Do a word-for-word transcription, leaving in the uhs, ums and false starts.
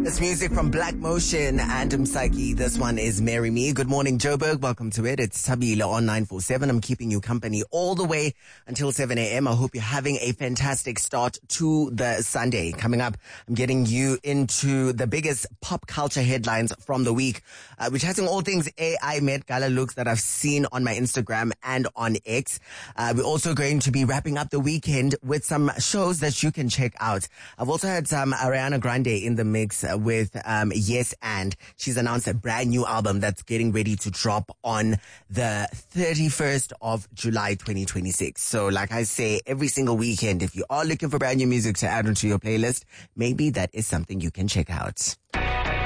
It's music from Black Motion and Msaki. This one is Marry Me. Good morning, Joburg. Welcome to it. It's Tabile on nine four seven. I'm keeping you company all the way until seven a.m. I hope you're having a fantastic start to the Sunday. Coming up, I'm getting you into the biggest pop culture headlines from the week, uh, which has all things A I Met Gala looks that I've seen on my Instagram and on X. Uh, we're also going to be wrapping up the weekend with some shows that you can check out. I've also had some Ariana Grande in the mix uh, with um Yes and. She's announced a brand new album that's getting ready to drop on the thirty-first of July twenty twenty-six. So like I say, every single weekend, if you are looking for brand new music to add onto your playlist, maybe that is something you can check out.